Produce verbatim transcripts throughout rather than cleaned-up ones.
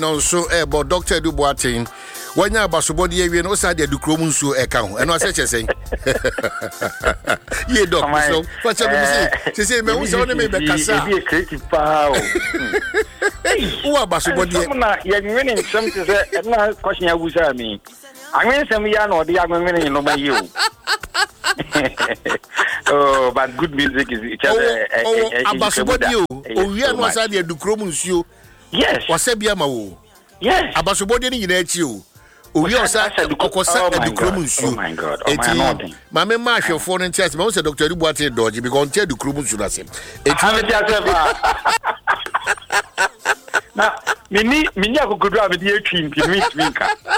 No, so eh, but Doctor Duboatin, when you are Basobody, you know, side the Ducromun so account, and I said, you say, yeah, doctor, so what's your music? She said, me, only me, Becassa, be a creative power. Who are Basobody? You're winning something, and not question I was at me. I'm going to send me or the young women, you know, by you. Oh, but good music is each other. Oh, Basobody, oh, we are not side the Ducromun so. Yes. Wasabia Mawo. Yes. Abasubodi in that you. We also Okosa and the Krumus. Oh my God. Oh my God. Mamma Marshall phone and chest. Most of Doctor Dubois dodgy because tell the Krumus. It's now, Mini Minya could drive the eighteen to meet me.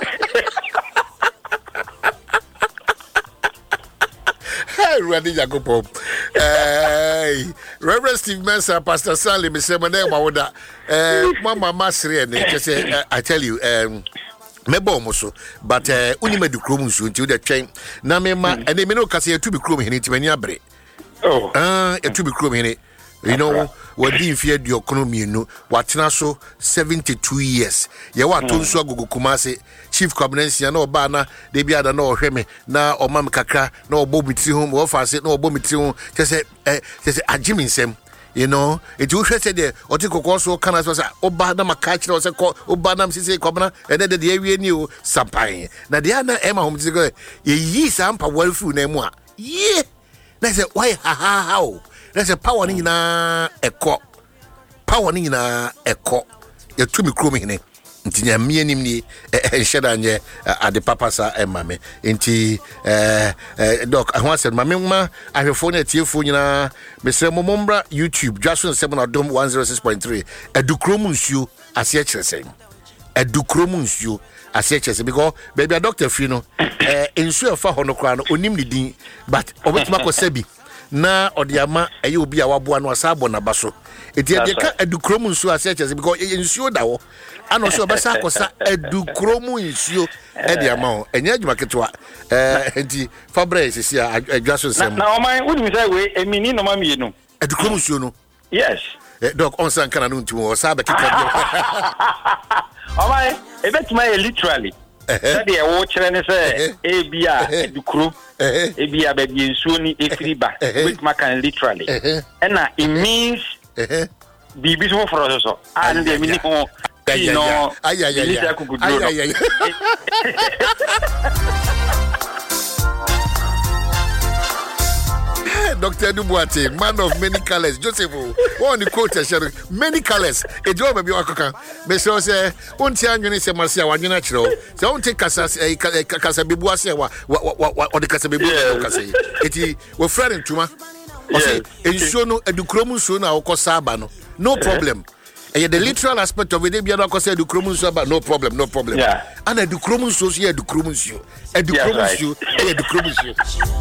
Ready, Jacopo. Hey, Reverend Steve Mensah, Pastor Sally, Miss Semane, Mawada, Mama Masri, and I tell you, um, Mebo Moso, but uh, Unime du Crumus into the chain. Namema, and they may not cassia to be crumbing it when you're break. Oh, ah, a to be crumbing it. You know, what do you fear the economy? You know, what's now so seventy-two years. You want to so go Kumasi, Chief Combination, no banner, they be other no Hemi, now or Mam Kaka, no Bobby Trium, or Fasset, no Bobby Trium, just say, just a Jimmy Sam. You know, it was said there, or take a course or can as was Obana Macachi or Obana Sisi Cobana, and then the area knew Sampine. Now the other Emma home to go, ye Sampa well through Nemoa. Ye, that's a why ha ha how. There's a power in a echo. Power in a echo. You two me crumbing it. Inti me and me shedanye at the papasa and mammy. Inti doc, I once said, Mamma, I have phone at you for you, Mister Momombra, YouTube, Joshua seven or Dome one zero six point three. A ducromus you as yet saying. A ducromus you as yet saying because baby a doctor Fino, ensure for Honocran, unimni din, but Obit Mako Sebi. Na odiama ayi obi a wabo anu asabo na baso eti e ka edukromu nsu asechese because ensuo dawo ano so besa akosa edukromu nsuo e de ama ho enye adwuma ketwa eh enti fabre sisi adwaso nsem na o man wudi mi say we emini no ma mienu edukromu nsuo no yes doc on san kana no ntimo o sabe kika o man e betima literally that dey wo kire ne say e bia edukro e bia ba bi nsuo ni efiri ba betima kan literally and it means bibi so for so and the mini ho you know ay ay ay Doctor Dubois, man of many colors. Joseph, one the quote many colors. A job of your coca. Mister say, one time you say Marcia, one natural. So don't take Casas a Casabibuase or the Casabibu. It was friend to ma. Okay, and show no educromus soon or cosabano. No problem. And the literal aspect of it, they be not considered ducromus, but no problem, no problem. Yeah. And a ducromus, so yeah, ducromus you. A ducromus you, a ducromus you.